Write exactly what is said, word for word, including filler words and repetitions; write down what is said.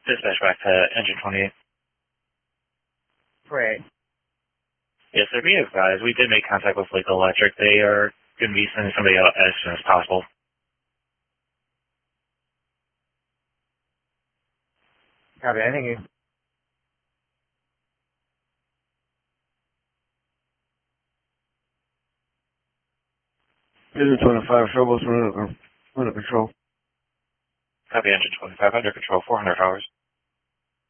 Dispatch back to engine twenty-eight. Great. Yes, sir. Be advised, we did make contact with Lake Electric. They are going to be sending somebody out as soon as possible. Copy. Thank you. Engine twenty-five, showboats under, under control. Copy engine twenty-five under control, four hundred hours.